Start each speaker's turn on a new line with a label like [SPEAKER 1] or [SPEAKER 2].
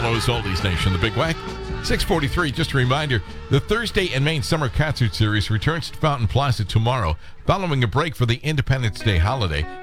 [SPEAKER 1] Illinois Oldies Nation, the Big Wack. 6:43, just a reminder, the Thursday in Maine Summer Concert Series returns to Fountain Plaza tomorrow, following a break for the Independence Day holiday.